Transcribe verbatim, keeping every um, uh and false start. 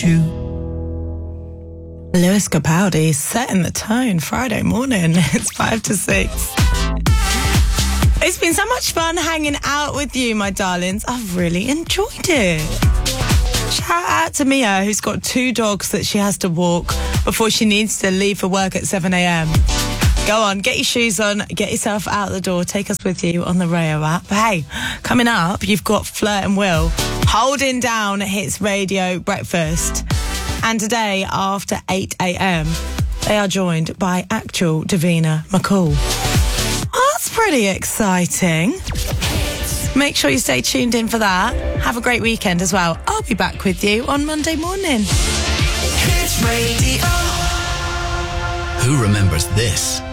Lewis Capaldi setting the tone Friday morning. It's five to six. It's been so much fun hanging out with you, my darlings. I've really enjoyed it. Shout out to Mia, who's got two dogs that she has to walk before she needs to leave for work at seven a.m. Go on, get your shoes on, get yourself out the door, take us with you on the Rayo app. But hey, coming up, you've got Flirt and Will holding down Hits Radio Breakfast. And today, after eight a.m, they are joined by actual Davina McCall. Oh, that's pretty exciting. Make sure you stay tuned in for that. Have a great weekend as well. I'll be back with you on Monday morning. Hits Radio. Who remembers this?